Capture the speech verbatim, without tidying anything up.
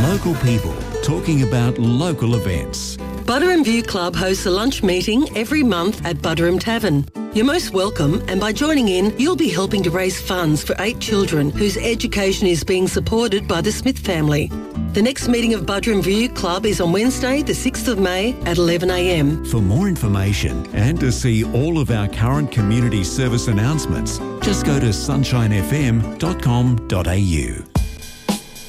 Local people talking about local events. Buderim View Club hosts a lunch meeting every month at Buderim Tavern. You're most welcome, and by joining in, you'll be helping to raise funds for eight children whose education is being supported by the Smith family. The next meeting of Buderim View Club is on Wednesday, the sixth of May at eleven a m. For more information and to see all of our current community service announcements, just go to sunshine f m dot com dot a u.